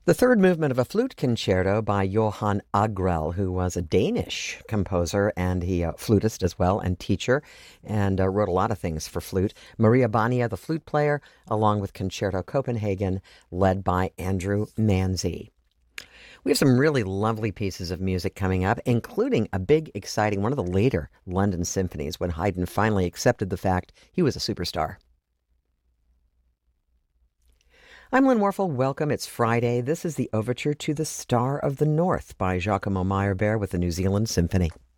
The third movement of a flute concerto by Johan Agrell, who was a Danish composer and flutist as well and teacher, and wrote a lot of things for flute. Maria Bania, the flute player, along with Concerto Copenhagen, led by Andrew Manzi. We have some really lovely pieces of music coming up, including a big, exciting one of the later London symphonies when Haydn finally accepted the fact he was a superstar. I'm Lynn Warfel. Welcome. It's Friday. This is the overture to The Star of the North by Giacomo Meyerbeer with the New Zealand Symphony.